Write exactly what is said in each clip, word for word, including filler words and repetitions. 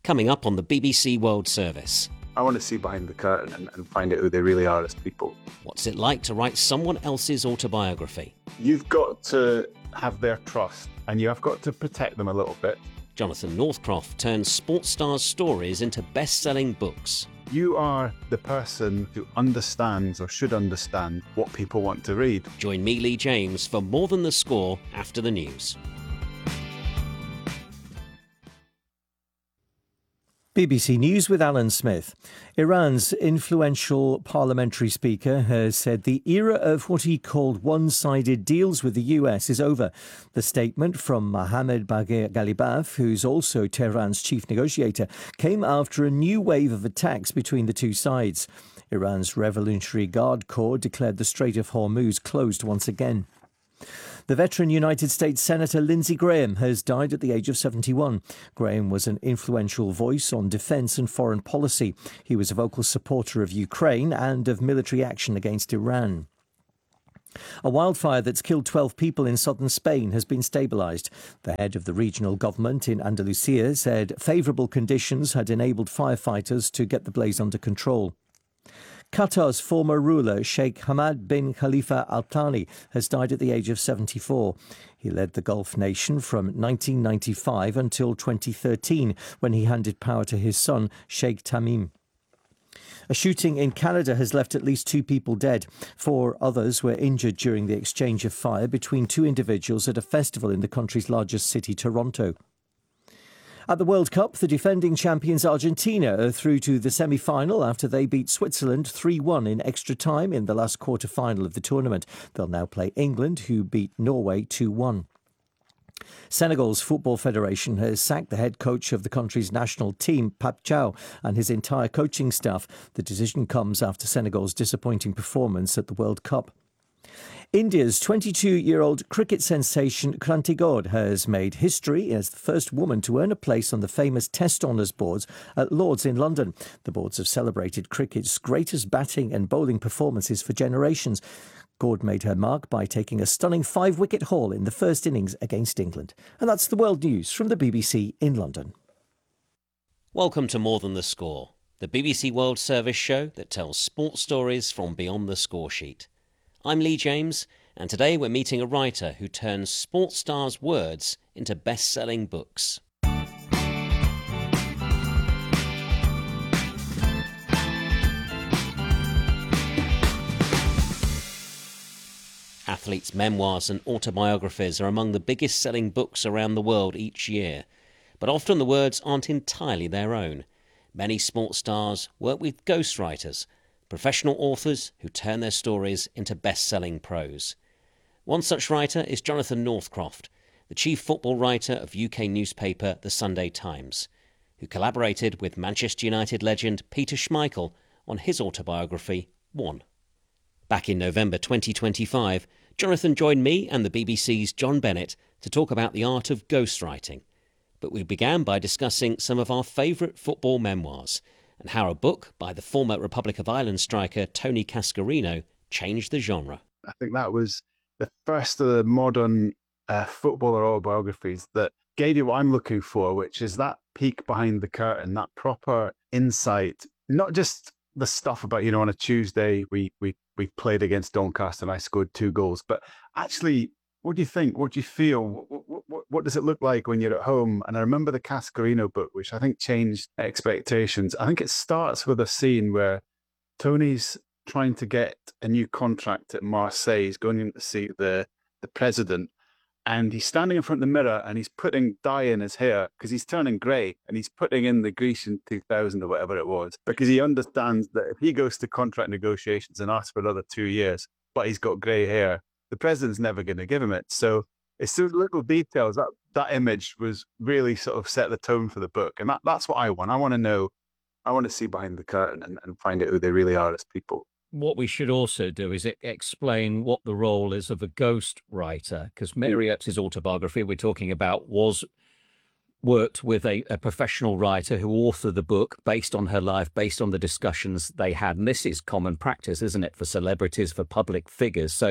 coming up on the B B C World Service. I want to see behind the curtain and, and find out who they really are as people. What's it like to write someone else's autobiography? You've got to have their trust and you have got to protect them a little bit. Jonathan Northcroft turns sports stars' stories into best-selling books. You are the person who understands or should understand what people want to read. Join me, Lee James, for More Than the Score after the news. B B C News with Alan Smith. Iran's influential parliamentary speaker has said the era of what he called one-sided deals with the U S is over. The statement from Mohammad Bagher Ghalibaf, who's also Tehran's chief negotiator, came after a new wave of attacks between the two sides. Iran's Revolutionary Guard Corps declared the Strait of Hormuz closed once again. The veteran United States Senator Lindsey Graham has died at the age of seventy-one. Graham was an influential voice on defence and foreign policy. He was a vocal supporter of Ukraine and of military action against Iran. A wildfire that's killed twelve people in southern Spain has been stabilised. The head of the regional government in Andalusia said favourable conditions had enabled firefighters to get the blaze under control. Qatar's former ruler, Sheikh Hamad bin Khalifa Al Thani, has died at the age of seventy-four. He led the Gulf nation from nineteen ninety-five until twenty thirteen, when he handed power to his son, Sheikh Tamim. A shooting in Canada has left at least two people dead. Four others were injured during the exchange of fire between two individuals at a festival in the country's largest city, Toronto. At the World Cup, the defending champions Argentina are through to the semi-final after they beat Switzerland three one in extra time in the last quarter-final of the tournament. They'll now play England, who beat Norway two one. Senegal's Football Federation has sacked the head coach of the country's national team, Pape Thiaw, and his entire coaching staff. The decision comes after Senegal's disappointing performance at the World Cup. India's twenty-two-year-old cricket sensation Kranti Gaur has made history as the first woman to earn a place on the famous Test Honours boards at Lord's in London. The boards have celebrated cricket's greatest batting and bowling performances for generations. Gaur made her mark by taking a stunning five-wicket haul in the first innings against England. And that's the world news from the B B C in London. Welcome to More Than the Score, the B B C World Service show that tells sports stories from beyond the score sheet. I'm Lee James, and today we're meeting a writer who turns sports stars' words into best-selling books. Athletes' memoirs and autobiographies are among the biggest-selling books around the world each year, but often the words aren't entirely their own. Many sports stars work with ghostwriters, professional authors who turn their stories into best-selling prose. One such writer is Jonathan Northcroft, the chief football writer of U K newspaper The Sunday Times, who collaborated with Manchester United legend Peter Schmeichel on his autobiography, One. Back in November twenty twenty-five, Jonathan joined me and the B B C's John Bennett to talk about the art of ghostwriting. But we began by discussing some of our favourite football memoirs, and how a book by the former Republic of Ireland striker Tony Cascarino changed the genre. I think that was the first of the modern uh, footballer autobiographies that gave you what I'm looking for, which is that peek behind the curtain, that proper insight, not just the stuff about, you know, on a Tuesday we we we played against Doncaster and I scored two goals, but actually, what do you think? What do you feel? What, what, what does it look like when you're at home? And I remember the Cascarino book, which I think changed expectations. I think it starts with a scene where Tony's trying to get a new contract at Marseille. He's going in to see the, the president, and he's standing in front of the mirror and he's putting dye in his hair because he's turning grey, and he's putting in the Grecian two thousand or whatever it was, because he understands that if he goes to contract negotiations and asks for another two years, but he's got grey hair, the president's never going to give him it. So it's those little details, that that image was really sort of set the tone for the book. And that, that's what I want. I want to know, I want to see behind the curtain and, and find out who they really are as people. What we should also do is explain what the role is of a ghost writer, because Mary Epps's autobiography we're talking about was worked with a, a professional writer who authored the book based on her life, based on the discussions they had. And this is common practice, isn't it, for celebrities, for public figures. So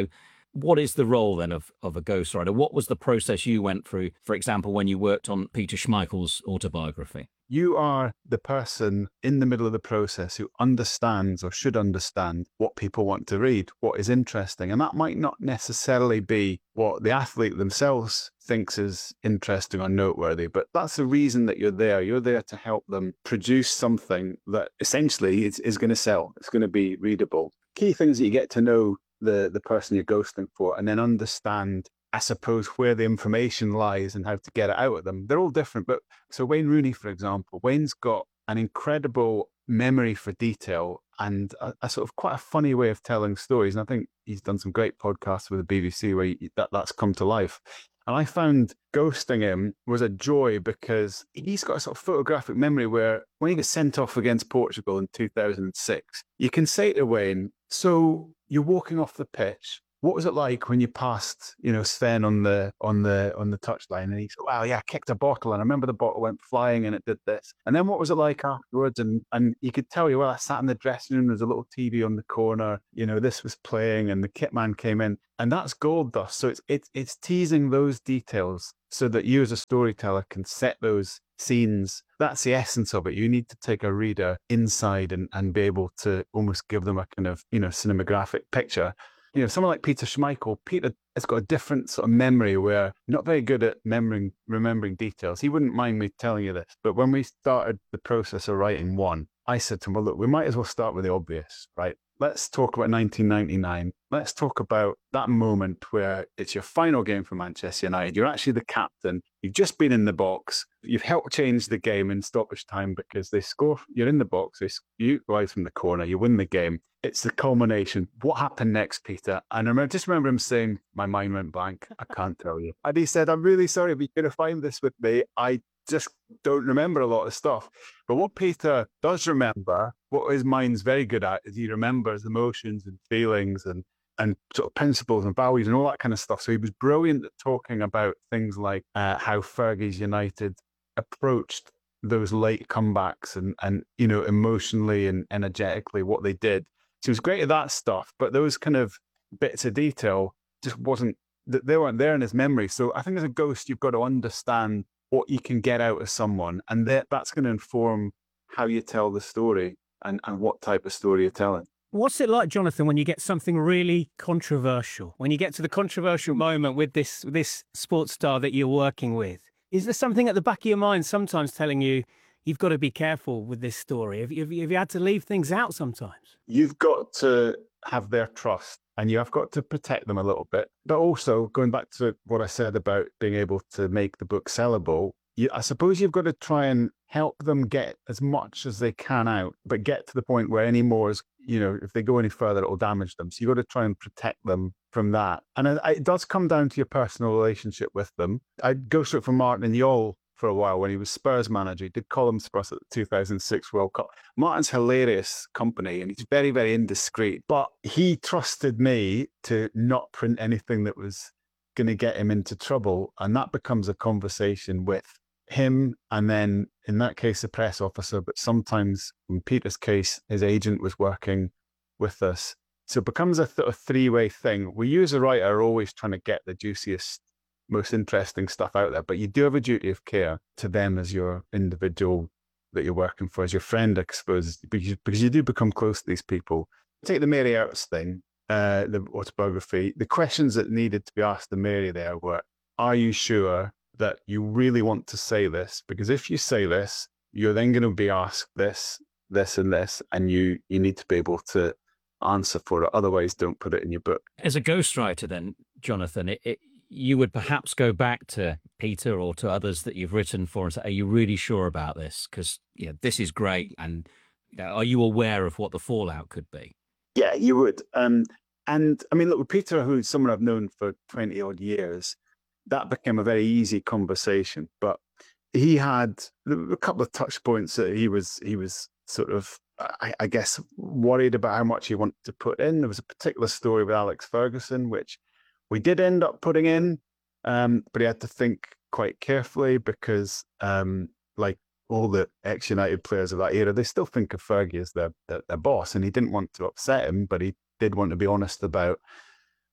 What is the role then of, of a ghostwriter? What was the process you went through, for example, when you worked on Peter Schmeichel's autobiography? You are the person in the middle of the process who understands or should understand what people want to read, what is interesting. And that might not necessarily be what the athlete themselves thinks is interesting or noteworthy, but that's the reason that you're there. You're there to help them produce something that essentially is, is going to sell. It's going to be readable. Key things that you get to know the, the person you're ghosting for, and then understand, I suppose, where the information lies and how to get it out of them. They're all different. But so Wayne Rooney, for example, Wayne's got an incredible memory for detail and a, a sort of quite a funny way of telling stories. And I think he's done some great podcasts with the B B C where he, that, that's come to life. And I found ghosting him was a joy because he's got a sort of photographic memory where when he got sent off against Portugal in two thousand six, you can say to Wayne, so you're walking off the pitch. What was it like when you passed, you know, Sven on the on the on the touchline? And he said, "Wow, yeah, I kicked a bottle, and I remember the bottle went flying, and it did this." And then what was it like afterwards? And and you could tell you, well, I sat in the dressing room. There's a little T V on the corner. You know, this was playing, and the kit man came in, and that's gold dust. So it's it's it's teasing those details so that you as a storyteller can set those scenes. That's the essence of it. You need to take a reader inside and and be able to almost give them a kind of, you know, cinematographic picture. You know, someone like Peter Schmeichel, Peter has got a different sort of memory where not very good at remembering, remembering details. He wouldn't mind me telling you this, but when we started the process of writing one, I said to him, well, look, we might as well start with the obvious, right? Let's talk about nineteen ninety-nine. Let's talk about that moment where it's your final game for Manchester United. You're actually the captain. You've just been in the box. You've helped change the game in stoppage time because they score. You're in the box. They, you go out from the corner. You win the game. It's the culmination. What happened next, Peter? And I remember, just remember him saying, my mind went blank. I can't tell you. And he said, I'm really sorry, but you're going to find this with me. I just don't remember a lot of stuff. But what Peter does remember, what his mind's very good at, is he remembers emotions and feelings and and sort of principles and values and all that kind of stuff. So he was brilliant at talking about things like uh, how Fergie's United approached those late comebacks and, and, you know, emotionally and energetically what they did. So he was great at that stuff, but those kind of bits of detail just wasn't, they weren't there in his memory. So I think as a ghost, you've got to understand what you can get out of someone, and that, that's going to inform how you tell the story and, and what type of story you're telling. What's it like, Jonathan, when you get something really controversial? When you get to the controversial moment with this this sports star that you're working with, is there something at the back of your mind sometimes telling you you've got to be careful with this story? Have you, have you, have you had to leave things out sometimes? You've got to have their trust and you have got to protect them a little bit. But also, going back to what I said about being able to make the book sellable, you, I suppose you've got to try and help them get as much as they can out, but get to the point where any more is, you know, if they go any further, it will damage them. So you've got to try and protect them from that. And it, it does come down to your personal relationship with them. I ghostwrote for Martin Jol for a while when he was Spurs manager. He did columns for us at the two thousand six World Cup. Martin's hilarious company and he's very, very indiscreet, but he trusted me to not print anything that was going to get him into trouble. And that becomes a conversation with him, and then in that case, the press officer, but sometimes in Peter's case, his agent was working with us. So it becomes a, th- a three-way thing. We, you as a writer, are always trying to get the juiciest, most interesting stuff out there, but you do have a duty of care to them as your individual that you're working for, as your friend, I suppose, because, because you do become close to these people. Take the Mary Earps thing, uh, the autobiography. The questions that needed to be asked of Mary there were, are you sure that you really want to say this? Because if you say this, you're then going to be asked this, this, and this, and you you need to be able to answer for it. Otherwise, don't put it in your book. As a ghostwriter, then, Jonathan, it, it, you would perhaps go back to Peter or to others that you've written for and say, are you really sure about this? Because yeah, this is great. And you know, are you aware of what the fallout could be? Yeah, you would. Um, and I mean, look, with Peter, who's someone I've known for twenty odd years, that became a very easy conversation. But he had a couple of touch points that he was he was sort of, I, I guess, worried about how much he wanted to put in. There was a particular story with Alex Ferguson, which we did end up putting in, um, but he had to think quite carefully because, um, like all the ex-United players of that era, they still think of Fergie as their, their, their boss, and he didn't want to upset him, but he did want to be honest about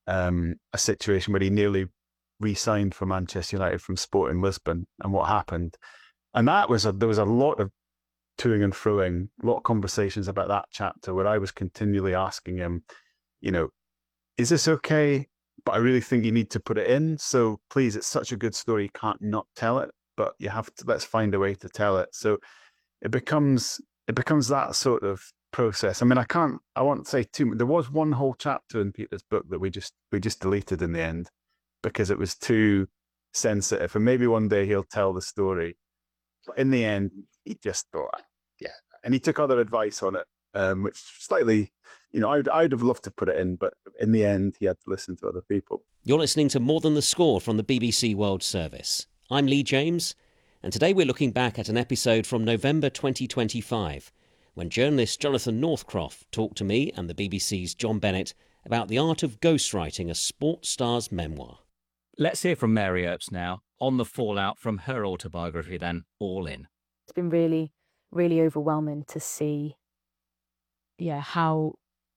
um, a situation where he nearly re-signed for Manchester United from Sporting Lisbon and what happened. And that was a, there was a lot of toing and froing, a lot of conversations about that chapter where I was continually asking him, you know, is this okay? But I really think you need to put it in. So please, it's such a good story, you can't not tell it, but you have to, let's find a way to tell it. So it becomes, it becomes that sort of process. I mean, I can't, I won't say too much. There was one whole chapter in Peter's book that we just, we just deleted in the end because it was too sensitive. And maybe one day he'll tell the story. But in the end, he just thought, yeah. And he took other advice on it, um, which slightly, you know, I'd, I'd have loved to put it in, but in the end, he had to listen to other people. You're listening to More Than the Score from the B B C World Service. I'm Lee James, and today we're looking back at an episode from November twenty twenty-five, when journalist Jonathan Northcroft talked to me and the B B C's John Bennett about the art of ghostwriting a sports star's memoir. Let's hear from Mary Earps now on the fallout from her autobiography, then, All In. It's been really, really overwhelming to see, yeah, how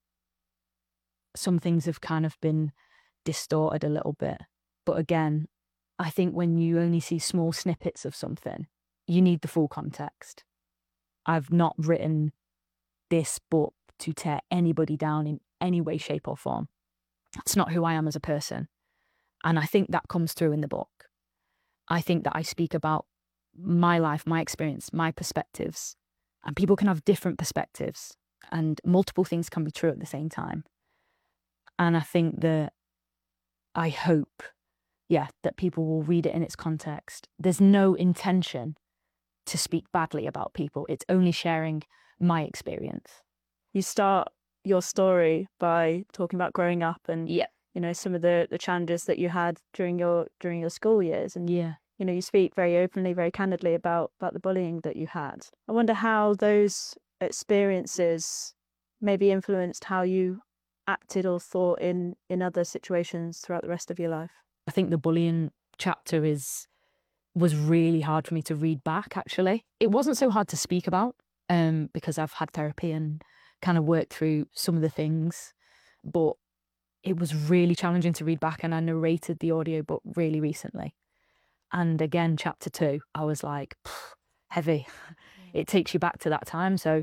some things have kind of been distorted a little bit. But again, I think when you only see small snippets of something, you need the full context. I've not written this book to tear anybody down in any way, shape or form. That's not who I am as a person. And I think that comes through in the book. I think that I speak about my life, my experience, my perspectives, and people can have different perspectives and multiple things can be true at the same time. And I think that I hope, yeah, that people will read it in its context. There's no intention to speak badly about people. It's only sharing my experience. You start your story by talking about growing up and Yeah. you know some of the the challenges that you had during your during your school years, and Yeah. you know you speak very openly, very candidly about about the bullying that you had. I wonder how those experiences maybe influenced how you acted or thought in in other situations throughout the rest of your life. I think the bullying chapter is was really hard for me to read back, actually. It wasn't so hard to speak about um, because I've had therapy and kind of worked through some of the things, but it was really challenging to read back, and I narrated the audiobook really recently. And again, chapter two, I was like, heavy. It takes you back to that time. So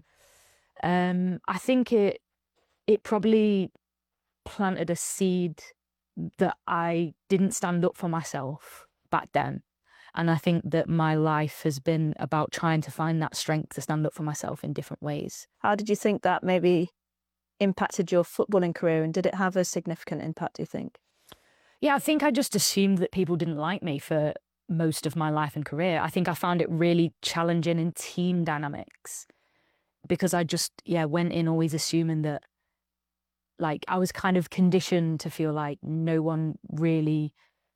um, I think it it probably planted a seed that I didn't stand up for myself back then. And I think that my life has been about trying to find that strength to stand up for myself in different ways. How did you think that maybe impacted your footballing career, and did it have a significant impact, do you think? Yeah, I think I just assumed that people didn't like me for most of my life and career. I think I found it really challenging in team dynamics because I just, yeah, went in always assuming that, like, I was kind of conditioned to feel like no one really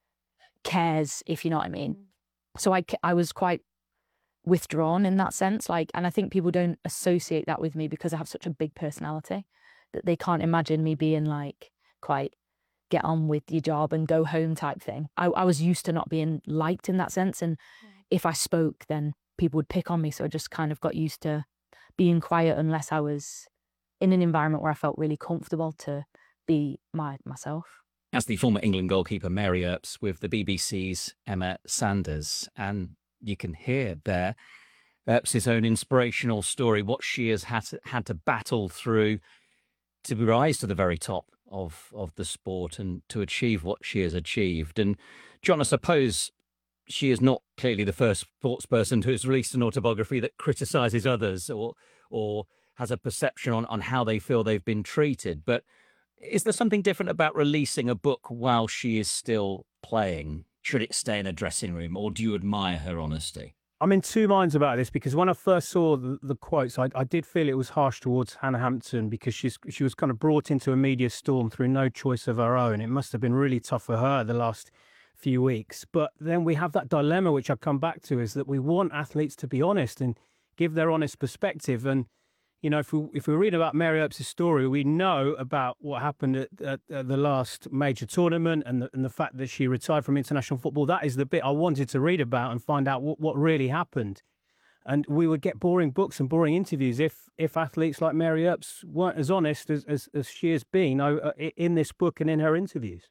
cares, if you know what I mean. So I, I was quite withdrawn in that sense. Like, and I think people don't associate that with me because I have such a big personality that they can't imagine me being like quite get on with your job and go home type thing. I, I was used to not being liked in that sense. And if I spoke, then people would pick on me. So I just kind of got used to being quiet unless I was in an environment where I felt really comfortable to be my myself. As the former England goalkeeper Mary Earps with the B B C's Emma Sanders. And you can hear there Earps' own inspirational story, what she has had to, had to battle through to rise to the very top of, of the sport and to achieve what she has achieved. And John, I suppose she is not clearly the first sports person who has released an autobiography that criticises others or or has a perception on, on how they feel they've been treated. But is there something different about releasing a book while she is still playing? Should it stay in a dressing room, or do you admire her honesty? I'm in two minds about this because when I first saw the, the quotes, I, I did feel it was harsh towards Hannah Hampton because she's she was kind of brought into a media storm through no choice of her own. It must have been really tough for her the last few weeks. But then we have that dilemma, which I come back to, is that we want athletes to be honest and give their honest perspective. And you know, if we if we read about Mary Earps' story, we know about what happened at, at, at the last major tournament and the, and the fact that she retired from international football. That is the bit I wanted to read about and find out what, what really happened. And we would get boring books and boring interviews if if athletes like Mary Earps weren't as honest as, as, as she has been uh, in this book and in her interviews.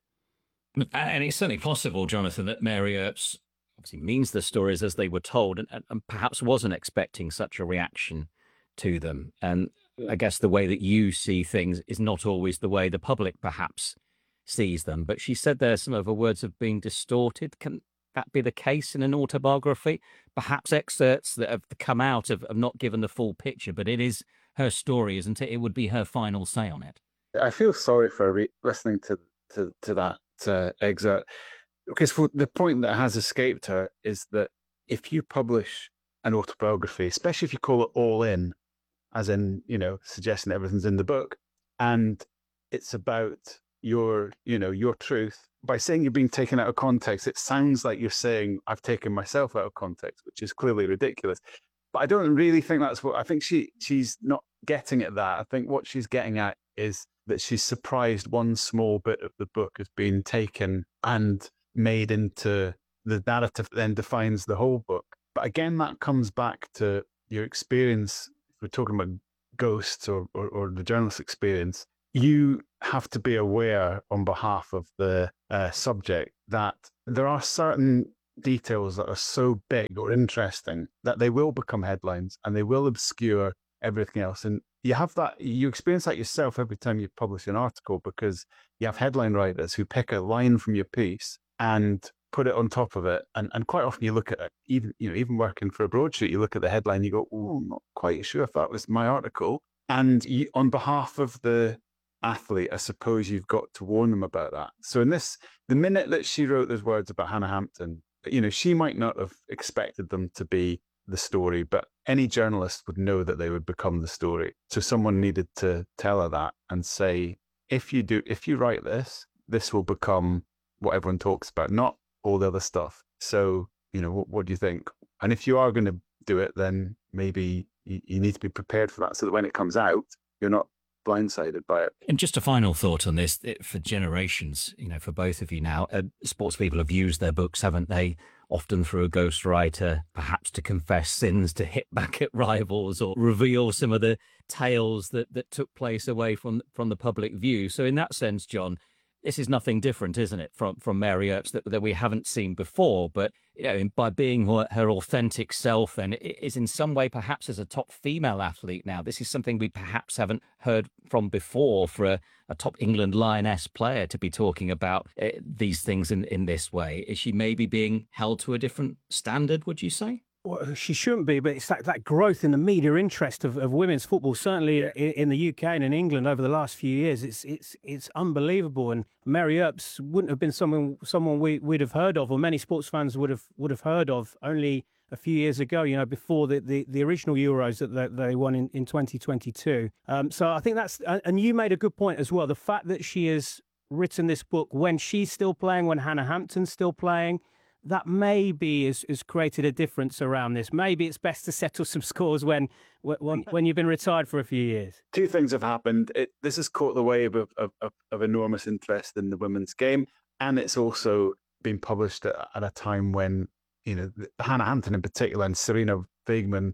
And it's certainly possible, Jonathan, that Mary Earps obviously means the stories as they were told, and, and, and perhaps wasn't expecting such a reaction to them. And I guess the way that you see things is not always the way the public perhaps sees them. But she said there some of her words have been distorted. Can that be the case in an autobiography? Perhaps excerpts that have come out have, have not given the full picture, but it is her story, isn't it? It would be her final say on it. I feel sorry for re- listening to, to, to that uh, excerpt, because for the point that has escaped her is that if you publish an autobiography, especially if you call it all in, as in, you know, suggesting everything's in the book, and it's about your, you know, your truth, by saying you're being taken out of context, it sounds like you're saying I've taken myself out of context, which is clearly ridiculous. But I don't really think that's what I think. She she's not getting at that. I think what she's getting at is that she's surprised one small bit of the book has been taken and made into the narrative that then defines the whole book. But again, that comes back to your experience. If we're talking about ghosts or, or, or the journalist experience, you have to be aware on behalf of the uh, subject that there are certain details that are so big or interesting that they will become headlines and they will obscure everything else. And you have that, you experience that yourself every time you publish an article, because you have headline writers who pick a line from your piece and put it on top of it. And, and quite often you look at it, even, you know, even working for a broadsheet, you look at the headline, you go, oh, I'm not quite sure if that was my article. And you, on behalf of the athlete, I suppose you've got to warn them about that. So in this, the minute that she wrote those words about Hannah Hampton, you know, she might not have expected them to be the story, but any journalist would know that they would become the story. So someone needed to tell her that and say, if you do, if you write this, this will become what everyone talks about, not all the other stuff. So, you know, what, what do you think? And if you are going to do it, then maybe you, you need to be prepared for that, so that when it comes out, you're not blindsided by it. And just a final thought on this, for generations, you know, for both of you now, uh, sports people have used their books, haven't they? Often through a ghostwriter, perhaps to confess sins, to hit back at rivals, or reveal some of the tales that, that took place away from, from the public view. So in that sense, John, this is nothing different, isn't it, from, from Mary Earps that, that we haven't seen before. But, you know, by being her, her authentic self, and is in some way perhaps as a top female athlete now, this is something we perhaps haven't heard from before for a, a top England Lioness player to be talking about uh, these things in, in this way. Is she maybe being held to a different standard, would you say? Well, she shouldn't be, but it's that, that growth in the media interest of, of women's football, certainly in, in the U K and in England over the last few years. It's it's it's unbelievable. And Mary Earps wouldn't have been someone someone we, we'd have heard of, or many sports fans would have would have heard of only a few years ago, you know, before the, the, the original Euros that they, they won in, in twenty twenty-two. Um, so I think that's, and you made a good point as well, the fact that she has written this book when she's still playing, when Hannah Hampton's still playing, that maybe has, has created a difference around this. Maybe it's best to settle some scores when when, when you've been retired for a few years. Two things have happened. It, this has caught the wave of, of, of, of enormous interest in the women's game, and it's also been published at, at a time when, you know, Hannah Hampton in particular and Serena Weigmann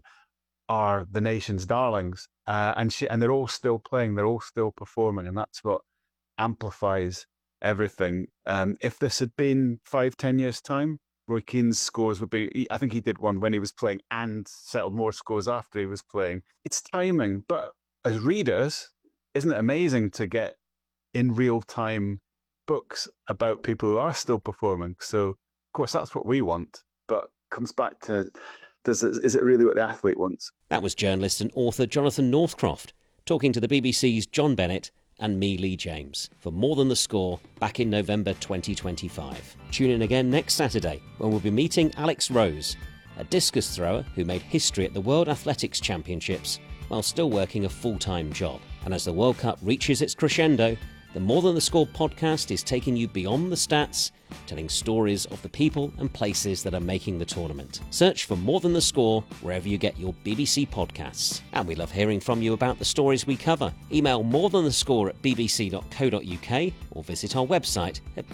are the nation's darlings, uh, and she and they're all still playing, they're all still performing, and that's what amplifies everything. Um, if this had been five, ten years' time, Roy Keane's scores would be, I think he did one when he was playing and settled more scores after he was playing. It's timing, but as readers, isn't it amazing to get in real time books about people who are still performing? So, of course, that's what we want, but comes back to, does it, is it really what the athlete wants? That was journalist and author Jonathan Northcroft talking to the B B C's John Bennett and me, Lee James, for More Than the Score back in November twenty twenty-five. Tune in again next Saturday when we'll be meeting Alex Rose, a discus thrower who made history at the World Athletics Championships while still working a full-time job. And as the World Cup reaches its crescendo, the More Than the Score podcast is taking you beyond the stats, telling stories of the people and places that are making the tournament. Search for More Than the Score wherever you get your B B C podcasts. And we love hearing from you about the stories we cover. Email morethanthescore at bbc.co.uk or visit our website at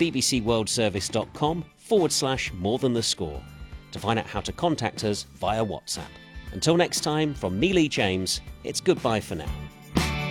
bbcworldservice.com forward slash more than the score to find out how to contact us via WhatsApp. Until next time, from me, Lee James, it's goodbye for now.